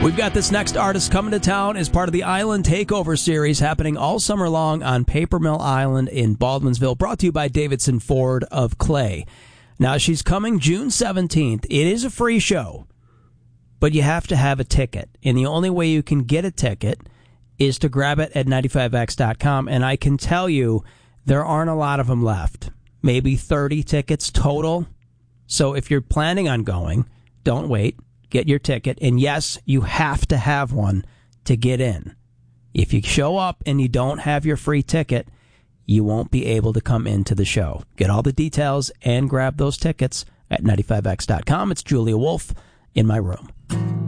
We've got this next artist coming to town as part of the Island Takeover series happening all summer long on Paper Mill Island in Baldwinsville, brought to you by Davidson Ford of Clay. Now, she's coming June 17th. It is a free show, but you have to have a ticket. And the only way you can get a ticket is to grab it at 95x.com. And I can tell you, there aren't a lot of them left. Maybe 30 tickets total. So if you're planning on going, don't wait. Get your ticket. And yes, you have to have one to get in. If you show up and you don't have your free ticket, you won't be able to come into the show. Get all the details and grab those tickets at 95x.com. It's Julia Wolf in my room.